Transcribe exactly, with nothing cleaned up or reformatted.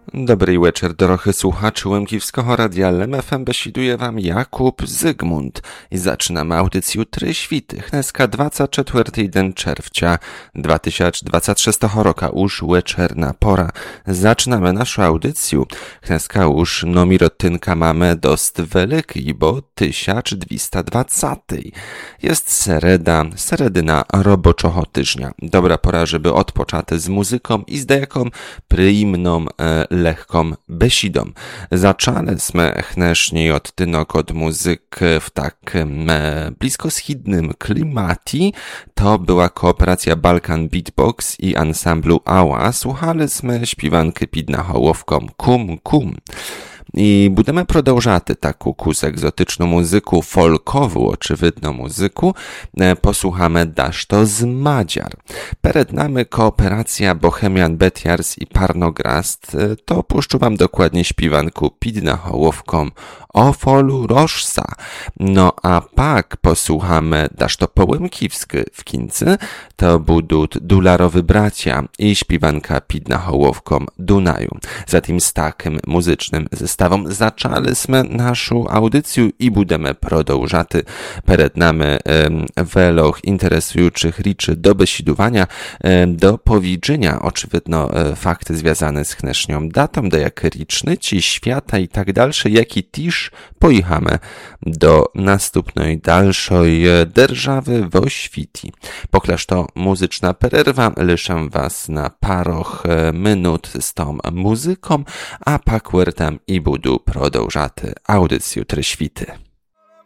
Добрий вечір, дорогі słuchacze Łemkiwskiego Radia Lem F M, besiduje wam Jakub Zygmunt i zaczynamy audycję Trzy Świty. Dneska dwadzieścia czwarty dzień czerwca dwa tysiące dwudziestego szóstego roku, już wieczerna pora. Zaczynamy naszą audycję. Dneska już numerotynka mamy dost wielki, bo tysiąc dwieście dwadzieścia. Jest sereda, seredyna roboczoho tyżnia. Dobra pora, żeby odpocząć z muzyką i z dejaką przyjemną e, lekką besidą. Zaczęliśmy chnecznie od tynok od muzyk w takim e, bliskoschidnym klimacie. To była kooperacja Balkan Beatbox i ansamblu Ała. Słuchaliśmy śpiewanki pід nahołowką Kum Kum. I budemy продовжать taką kus egzotyczną muzyku, folkową oczywidną muzyku. Posłuchamy dasz to z Madziar. Przed nami kooperacja Bohemian Betiars i Parnograst. To puszczę wam dokładnie śpiewanku pід nahołowką O folu rożsa. No a pak posłuchamy dasz to połemkiwsky w kincy. To budut Dularowy Bracia i śpiewanka pід nahołowką Dunaju. Zatem z takim muzycznym zestawą zaczęliśmy naszą audycję i budemy продовжать. Przed nami weloch interesujących rzeczy do besidowania, do powiedzenia oczywidno fakty związane z dnesznią datą, do jak licznici świata i tak dalsze, jak i też pojechamy do następnej dalszej держаwy w świecie. Poklaż to muzyczna pererwa, liszę was na paroch minut z tą muzyką, a pak tam i budu продовжать audycję Trzy Świty.